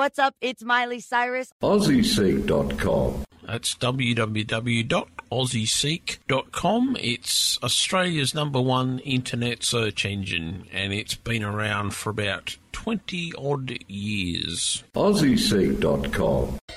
What's up? It's Miley Cyrus. AussieSeek.com. That's www.aussieseek.com. It's Australia's #1 internet search engine, and it's been around for about 20-odd years. AussieSeek.com.